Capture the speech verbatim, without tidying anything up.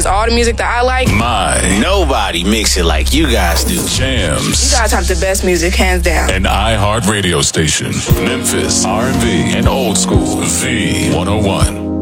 experience all the music that I like. My. Nobody mix it like you guys do. Jams. You guys have the best music, hands down. An iHeart radio station. Memphis, R and B, and old school. V one oh one.